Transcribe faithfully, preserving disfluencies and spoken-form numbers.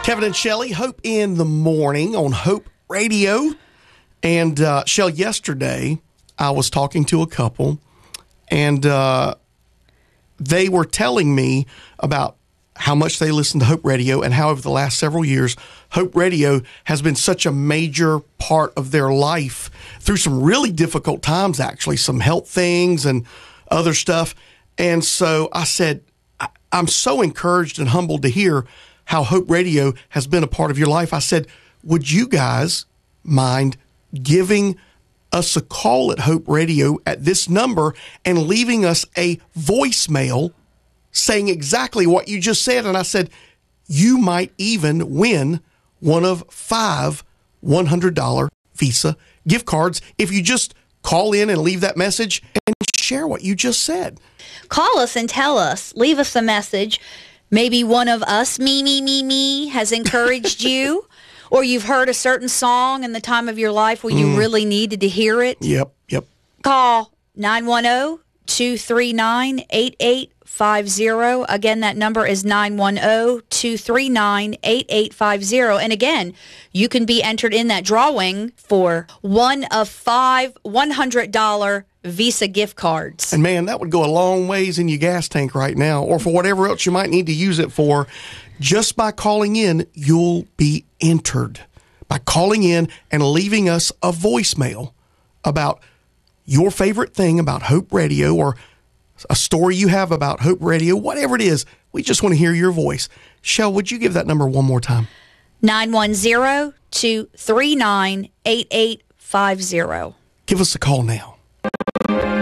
Kevin and Shelly, Hope in the Morning on Hope Radio. And, uh, Shell, yesterday I was talking to a couple, and uh, they were telling me about how much they listen to Hope Radio and how over the last several years, Hope Radio has been such a major part of their life through some really difficult times, actually, some health things and other stuff. And so I said, I- I'm so encouraged and humbled to hear how Hope Radio has been a part of your life. I said, would you guys mind giving us a call at Hope Radio at this number and leaving us a voicemail saying exactly what you just said? And I said, you might even win one of five one hundred dollars Visa gift cards if you just call in and leave that message and share what you just said. Call us and tell us. Leave us a message. Maybe one of us, me, me, me, me, has encouraged you, or you've heard a certain song in the time of your life where you mm. really needed to hear it. Yep, yep. Call nine one zero, two three nine, eight eight five zero. Again, that number is nine one zero, two three nine, eight eight five zero. And again, you can be entered in that drawing for one of five one hundred dollars Visa gift cards. And man, that would go a long ways in your gas tank right now, or for whatever else you might need to use it for. Just by calling in, you'll be entered. By calling in and leaving us a voicemail about your favorite thing about Hope Radio, or a story you have about Hope Radio, whatever it is, we just want to hear your voice. Shell, would you give that number one more time? nine one zero, two three nine, eight eight five zero. Give us a call now.